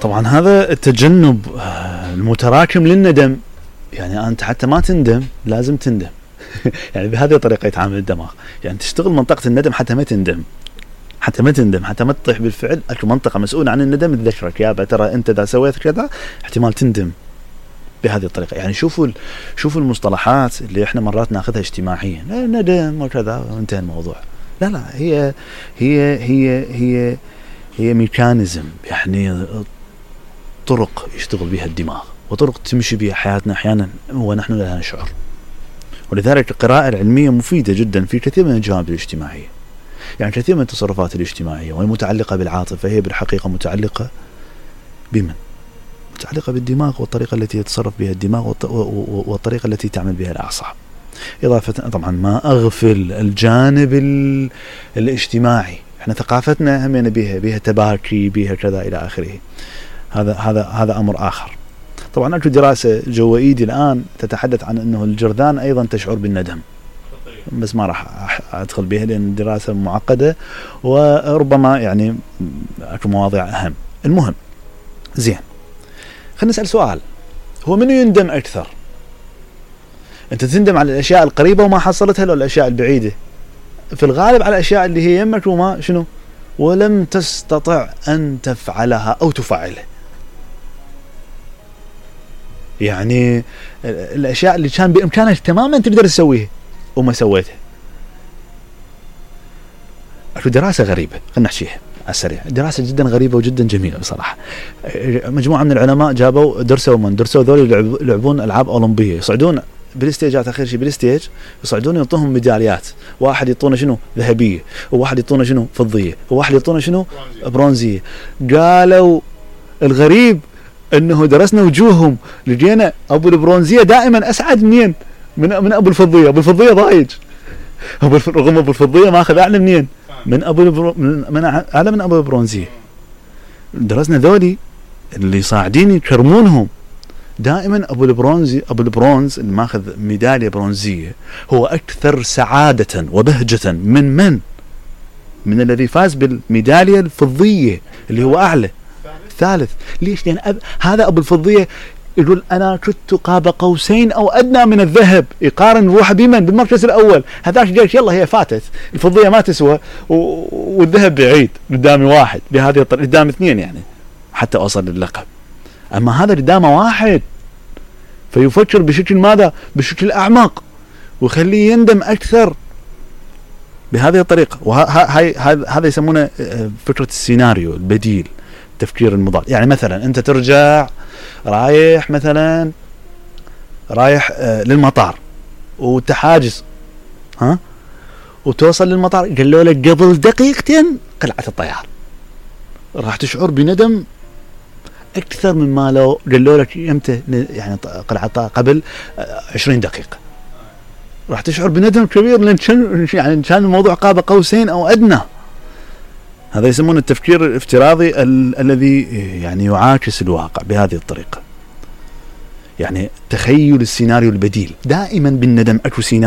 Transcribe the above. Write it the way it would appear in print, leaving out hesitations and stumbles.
طبعا هذا التجنب المتراكم للندم. يعني أنت حتى ما تندم لازم تندم. يعني بهذه الطريقة يتعامل الدماغ. يعني تشتغل منطقة الندم حتى ما تندم، حتى ما تطيح بالفعل. أكو منطقة مسؤولة عن الندم تذكرك يا ترى أنت إذا سويت كذا احتمال تندم بهذه الطريقة. يعني شوفوا المصطلحات اللي احنا مرات ناخذها اجتماعيا، ندم وكذا وانتهى الموضوع. لا هي ميكانيزم، يعني طرق يشتغل بها الدماغ وطرق تمشي بها حياتنا أحيانا ونحن لا نشعر. ولذلك القراءة العلمية مفيدة جدا في كثير من الجوانب الاجتماعية. يعني كثير من التصرفات الاجتماعية والمتعلقة بالعاطفة هي بالحقيقة متعلقة بمن؟ متعلقة بالدماغ والطريقة التي يتصرف بها الدماغ والطريقة التي تعمل بها الأعصاب. إضافة طبعا ما أغفل الجانب الاجتماعي. احنا ثقافتنا همنا بها تباكي بها كذا إلى آخره. هذا أمر آخر. طبعا أكو دراسة جوا إيدي الآن تتحدث عن أنه الجرذان أيضا تشعر بالندم، بس ما راح أدخل بها لأن الدراسة معقدة وربما يعني أكو مواضيع أهم. المهم زين، خلينا نسأل سؤال، هو منو يندم أكثر؟ أنت تندم على الأشياء القريبة وما حصلتها ولا الأشياء البعيدة؟ في الغالب على الأشياء اللي هي يمك وما شنو ولم تستطع أن تفعلها أو تفعلها. يعني الأشياء اللي كان بإمكانك تماما تقدر تسويها وما سويتها. أكو دراسة غريبة خلنا نحكيها على السريع، دراسة جدا غريبة وجدا جميلة بصراحة. مجموعة من العلماء جابوا درسوا ذول يلعبون ألعاب أولمبية، يصعدون بالستيجات آخر شيء بالستيج يصعدون يعطوهم ميداليات. واحد يعطونه شنو ذهبية، وواحد يعطونه شنو فضية، وواحد يعطونه شنو برونزية. قالوا الغريب انه درسنا وجوههم لقينا ابو البرونزية دائما اسعد منين من ابو الفضية. ابو الفضية ضايج، رغم ابو الفضية ما اخذ اعلى منين من اعلى من ابو البرونزية. درسنا ذولي اللي صاعدين يكرمونهم دائما ابو البرونز اللي ماخذ ميدالية برونزية هو اكثر سعادة وبهجة من الذي فاز بالميدالية الفضية اللي هو اعلى ثالث. ليش؟ لأن هذا أبو الفضية يقول أنا كنت قاب قوسين أو أدنى من الذهب، يقارن روحه بمن؟ بالمركز الأول. هذاك جيش يلا هي فاتت، الفضية ما تسوى والذهب بعيد قدامي واحد بهذه الطريقة، قدام اثنين يعني حتى أوصل للقب. أما هذا قدامه واحد، فيفكر بشكل ماذا؟ بشكل أعمق ويخليه يندم أكثر بهذه الطريقة. وهذا يسمونه فكرة السيناريو البديل، تفكير المضاد. يعني مثلا أنت ترجع رايح للمطار وتحاجز وتوصل للمطار قالوا لك قبل دقيقتين قلعة الطيار، راح تشعر بندم أكثر مما لو قالوا لك يمتى يعني قلعة قبل 20 دقيقة. راح تشعر بندم كبير لأن كان الموضوع قاب قوسين أو أدنى. هذا يسمونه التفكير الافتراضي الذي يعني يعاكس الواقع بهذه الطريقة. يعني تخيل السيناريو البديل. دائما بالندم أكو سيناريو